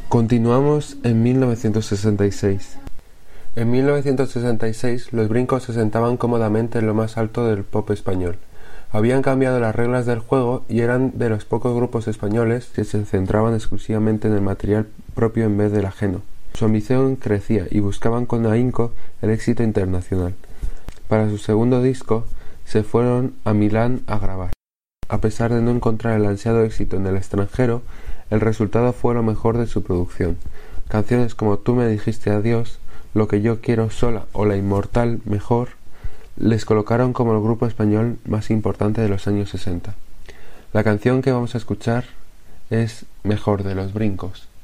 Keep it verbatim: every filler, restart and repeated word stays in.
Continuamos en mil novecientos sesenta y seis. En mil novecientos sesenta y seis, los Brincos se sentaban cómodamente en lo más alto del pop español. Habían cambiado las reglas del juego y eran de los pocos grupos españoles que se centraban exclusivamente en el material propio en vez del ajeno. Su ambición crecía y buscaban con ahínco el éxito internacional. Para su segundo disco, se fueron a Milán a grabar. A pesar de no encontrar el ansiado éxito en el extranjero, el resultado fue lo mejor de su producción. Canciones como Tú me dijiste adiós, Lo que yo quiero sola o La inmortal mejor les colocaron como el grupo español más importante de los años sesenta. La canción que vamos a escuchar es Mejor, de Los Brincos.